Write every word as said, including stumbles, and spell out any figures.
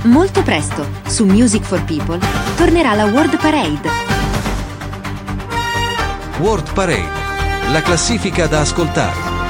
Molto presto, su Music for People, tornerà la World Parade. World Parade, la classifica da ascoltare.